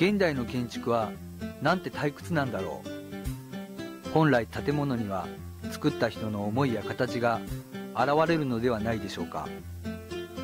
現代の建築はなんて退屈なんだろう。本来建物には作った人の思いや形が現れるのではないでしょうか。